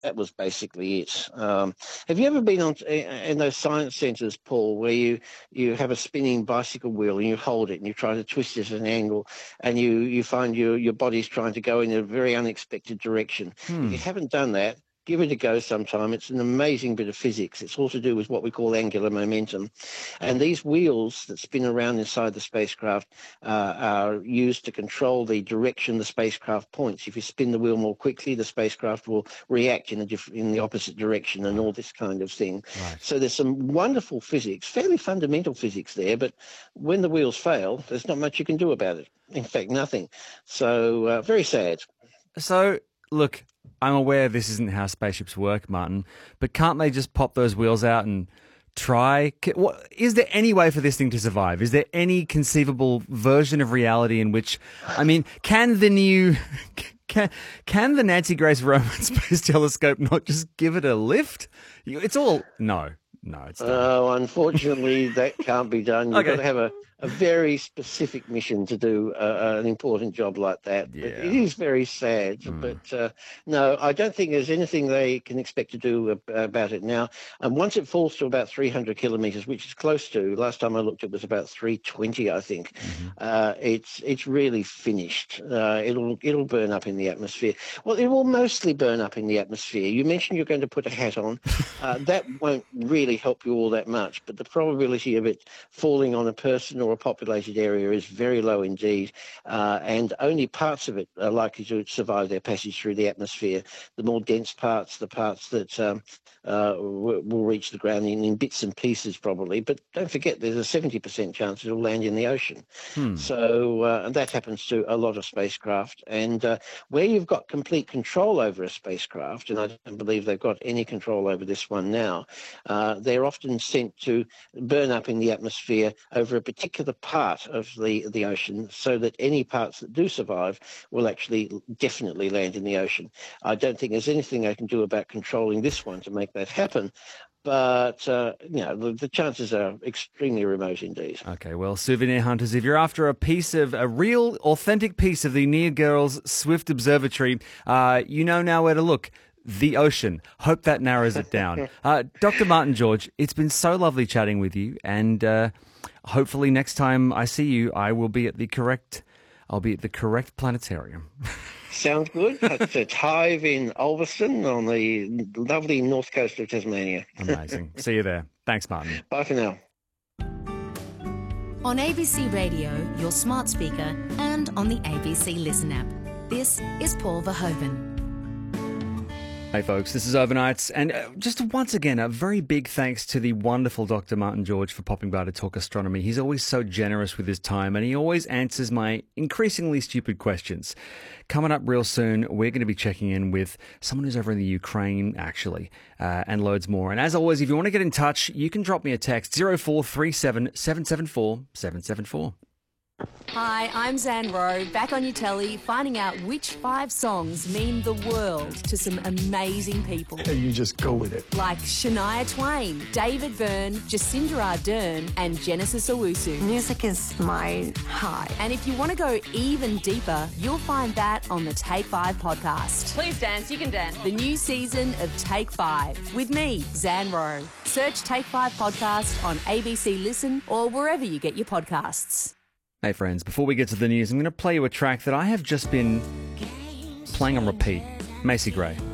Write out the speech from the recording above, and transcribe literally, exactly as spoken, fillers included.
that was basically it. Um, have you ever been on in those science centres, Paul, where you, you have a spinning bicycle wheel and you hold it and you try to twist it at an angle and you, you find your, your body's trying to go in a very unexpected direction? Hmm. If you haven't done that, give it a go sometime. It's an amazing bit of physics. It's all to do with what we call angular momentum. And these wheels that spin around inside the spacecraft uh, are used to control the direction the spacecraft points. If you spin the wheel more quickly, the spacecraft will react in, a diff- in the opposite direction and all this kind of thing. Right. So there's some wonderful physics, fairly fundamental physics there, but when the wheels fail, there's not much you can do about it. In fact, nothing. So uh, very sad. So, look, I'm aware this isn't how spaceships work, Martin, but can't they just pop those wheels out and try? What, is there any way for this thing to survive? Is there any conceivable version of reality in which, I mean, can the new, can, can the Nancy Grace Roman Space Telescope not just give it a lift? It's all, no, no, it's not. Oh, unfortunately, that can't be done. You've Okay. got to have a, a very specific mission to do uh, an important job like that. Yeah. It is very sad, Mm. but uh, no, I don't think there's anything they can expect to do ab- about it now. And once it falls to about three hundred kilometres, which is close to, last time I looked, it was about three twenty, I think. Mm-hmm. Uh, it's it's really finished. Uh, it'll it'll burn up in the atmosphere. Well, it will mostly burn up in the atmosphere. You mentioned you're going to put a hat on. Uh, that won't really help you all that much, but the probability of it falling on a person or a populated area is very low indeed, uh, and only parts of it are likely to survive their passage through the atmosphere. The more dense parts, the parts that um, uh, will, will reach the ground in, in bits and pieces probably, but don't forget there's a seventy percent chance it'll land in the ocean. Hmm. So uh, and that happens to a lot of spacecraft, and uh, where you've got complete control over a spacecraft, and I don't believe they've got any control over this one now, uh, they're often sent to burn up in the atmosphere over a particular part of the, the ocean so that any parts that do survive will actually definitely land in the ocean. I don't think there's anything I can do about controlling this one to make that happen. But, uh, you know, the, the chances are extremely remote indeed. Okay, well, souvenir hunters, if you're after a piece of, a real, authentic piece of the Near Girls Swift Observatory, uh, you know now where to look. The ocean. Hope that narrows it down. Uh, Doctor Martin George, it's been so lovely chatting with you, and uh, hopefully next time I see you, I will be at the correct, I'll be at the correct planetarium. Sounds good. It's at Hive in Ulverston on the lovely north coast of Tasmania. Amazing. See you there. Thanks, Martin. Bye for now. On A B C Radio, your smart speaker, and on the A B C Listen app. This is Paul Verhoeven. Hey folks, this is Overnights, and uh, just once again, a very big thanks to the wonderful Doctor Martin George for popping by to talk astronomy. He's always so generous with his time, and he always answers my increasingly stupid questions. Coming up real soon, we're going to be checking in with someone who's over in the Ukraine, actually, uh, and loads more. And as always, if you want to get in touch, you can drop me a text, zero four three seven, seven seven four, seven seven four. Hi, I'm Zan Rowe, back on your telly, finding out which five songs mean the world to some amazing people. And you just go with it. Like Shania Twain, David Byrne, Jacinda Ardern, and Genesis Owusu. Music is my high. And if you want to go even deeper, you'll find that on the Take Five podcast. Please dance, you can dance. The new season of Take Five with me, Zan Rowe. Search Take Five podcast on A B C Listen or wherever you get your podcasts. Hey friends, before we get to the news, I'm going to play you a track that I have just been playing on repeat. Macy Gray.